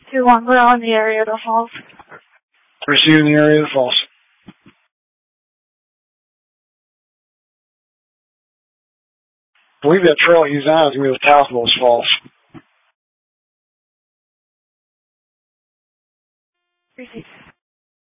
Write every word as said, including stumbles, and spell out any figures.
Too long. We're on the area of the falls. We're seeing the area of the falls. I believe that trail he's on is going to be the top of those falls. Appreciate it.